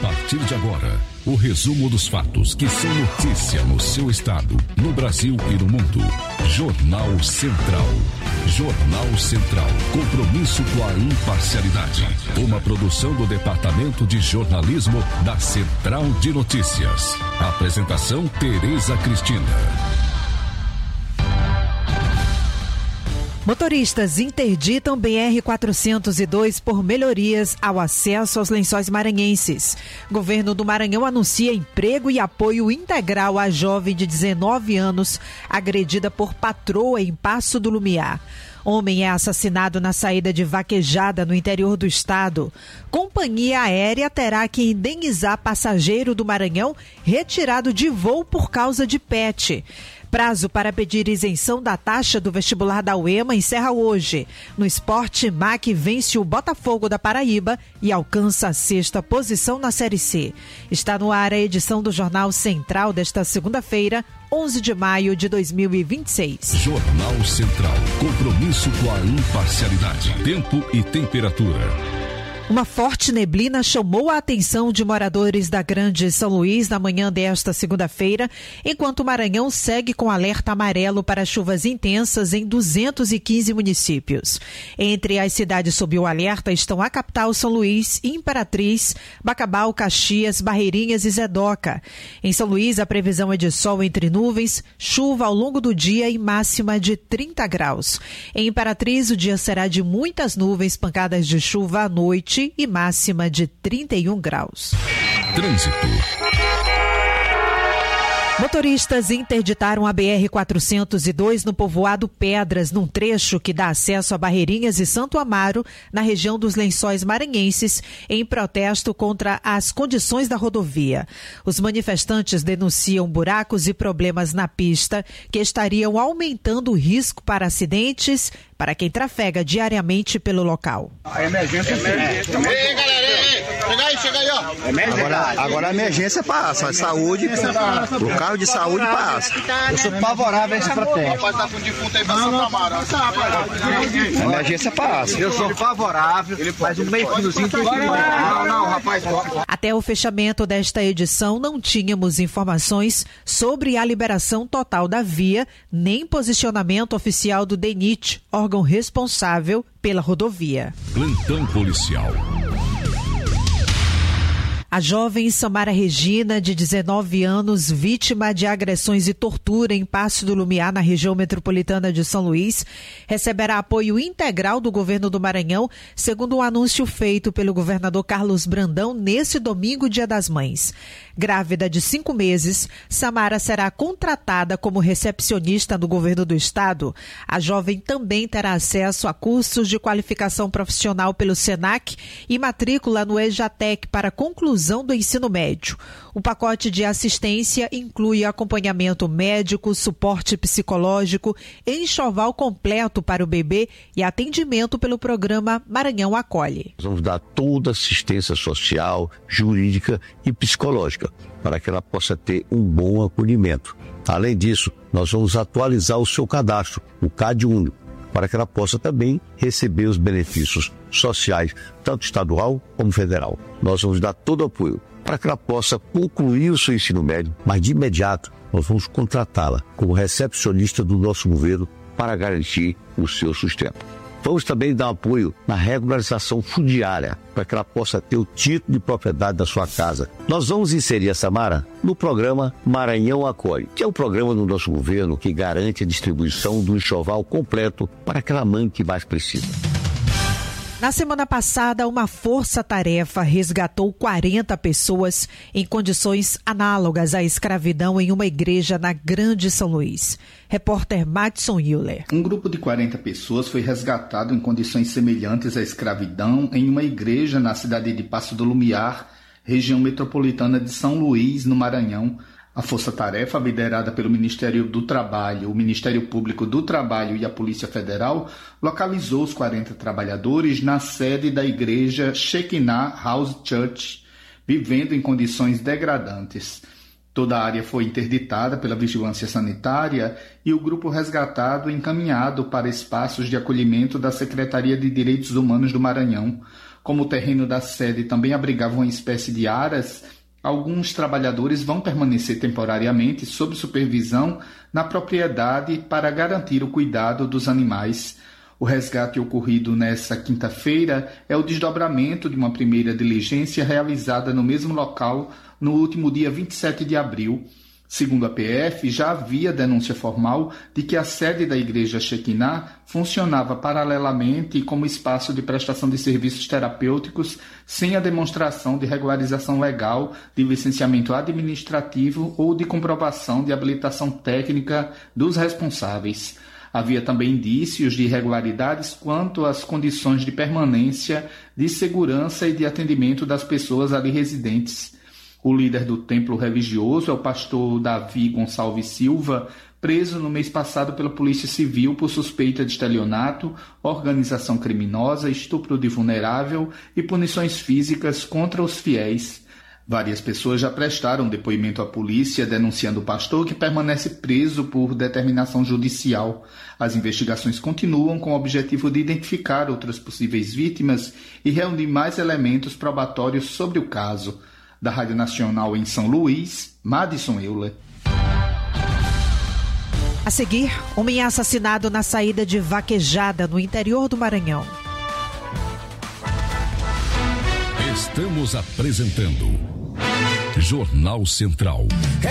partir de agora, o resumo dos fatos que são notícia no seu estado, no Brasil e no mundo. Jornal Central. Jornal Central. Compromisso com a imparcialidade. Uma produção do Departamento de Jornalismo da Central de Notícias. Apresentação Tereza Cristina. Motoristas interditam BR-402 por melhorias ao acesso aos Lençóis Maranhenses. Governo do Maranhão anuncia emprego e apoio integral à jovem de 19 anos agredida por patroa em Passo do Lumiar. Homem é assassinado na saída de Vaquejada, no interior do estado. Companhia aérea terá que indenizar passageiro do Maranhão retirado de voo por causa de PET. Prazo para pedir isenção da taxa do vestibular da UEMA encerra hoje. No esporte, MAC vence o Botafogo da Paraíba e alcança a 6ª posição na Série C. Está no ar a edição do Jornal Central desta segunda-feira, 11 de maio de 2026. Jornal Central. Compromisso com a imparcialidade. Tempo e temperatura. Uma forte neblina chamou a atenção de moradores da Grande São Luís na manhã desta segunda-feira, enquanto o Maranhão segue com alerta amarelo para chuvas intensas em 215 municípios. Entre as cidades sob o alerta estão a capital São Luís, Imperatriz, Bacabal, Caxias, Barreirinhas e Zedoca. Em São Luís, a previsão é de sol entre nuvens, chuva ao longo do dia e máxima de 30 graus. Em Imperatriz, o dia será de muitas nuvens, pancadas de chuva à noite e máxima de 31 graus. Trânsito. Motoristas interditaram a BR-402 no povoado Pedras, num trecho que dá acesso a Barreirinhas e Santo Amaro, na região dos Lençóis Maranhenses, em protesto contra as condições da rodovia. Os manifestantes denunciam buracos e problemas na pista que estariam aumentando o risco para acidentes para quem trafega diariamente pelo local. A emergência Ei, galera, chega aí, ó. Agora a emergência passa, a saúde, o carro de saúde passa. Eu sou favorável a esse protesto. O rapaz tá com defunto aí pra Santo Amaro. A emergência passa. Eu sou favorável, mas um meio fiozinho tem que ir. Não, rapaz. Até o fechamento desta edição, não tínhamos informações sobre a liberação total da via, nem posicionamento oficial do DENIT, órgão responsável pela rodovia. Plantão policial. A jovem Samara Regina, de 19 anos, vítima de agressões e tortura em Passo do Lumiar, na região metropolitana de São Luís, receberá apoio integral do governo do Maranhão, segundo um anúncio feito pelo governador Carlos Brandão nesse domingo, Dia das Mães. Grávida de 5 meses, Samara será contratada como recepcionista do governo do estado. A jovem também terá acesso a cursos de qualificação profissional pelo SENAC e matrícula no EJATEC para conclusão do ensino médio. O pacote de assistência inclui acompanhamento médico, suporte psicológico, enxoval completo para o bebê e atendimento pelo programa Maranhão Acolhe. Nós vamos dar toda a assistência social, jurídica e psicológica para que ela possa ter um bom acolhimento. Além disso, nós vamos atualizar o seu cadastro, o CAD único, para que ela possa também receber os benefícios sociais, tanto estadual como federal. Nós vamos dar todo o apoio para que ela possa concluir o seu ensino médio, mas de imediato nós vamos contratá-la como recepcionista do nosso governo para garantir o seu sustento. Vamos também dar apoio na regularização fundiária, para que ela possa ter o título de propriedade da sua casa. Nós vamos inserir a Samara no programa Maranhão Acolhe, que é um programa do nosso governo que garante a distribuição do enxoval completo para aquela mãe que mais precisa. Na semana passada, uma força-tarefa resgatou 40 pessoas em condições análogas à escravidão em uma igreja na Grande São Luís. Repórter Madison Euler. Um grupo de 40 pessoas foi resgatado em condições semelhantes à escravidão em uma igreja na cidade de Passo do Lumiar, região metropolitana de São Luís, no Maranhão. A força-tarefa, liderada pelo Ministério do Trabalho, o Ministério Público do Trabalho e a Polícia Federal, localizou os 40 trabalhadores na sede da igreja Shekinah House Church, vivendo em condições degradantes. Toda a área foi interditada pela vigilância sanitária e o grupo resgatado encaminhado para espaços de acolhimento da Secretaria de Direitos Humanos do Maranhão. Como o terreno da sede também abrigava uma espécie de aras, alguns trabalhadores vão permanecer temporariamente sob supervisão na propriedade para garantir o cuidado dos animais. O resgate ocorrido nesta quinta-feira é o desdobramento de uma primeira diligência realizada no mesmo local no último dia 27 de abril. Segundo a PF, já havia denúncia formal de que a sede da Igreja Shekinah funcionava paralelamente como espaço de prestação de serviços terapêuticos sem a demonstração de regularização legal, de licenciamento administrativo ou de comprovação de habilitação técnica dos responsáveis. Havia também indícios de irregularidades quanto às condições de permanência, de segurança e de atendimento das pessoas ali residentes. O líder do templo religioso é o pastor Davi Gonçalves Silva, preso no mês passado pela Polícia Civil por suspeita de estelionato, organização criminosa, estupro de vulnerável e punições físicas contra os fiéis. Várias pessoas já prestaram depoimento à polícia denunciando o pastor, que permanece preso por determinação judicial. As investigações continuam com o objetivo de identificar outras possíveis vítimas e reunir mais elementos probatórios sobre o caso. Da Rádio Nacional em São Luís, Madison Euler. A seguir, homem é assassinado na saída de Vaquejada, no interior do Maranhão. Estamos apresentando Jornal Central.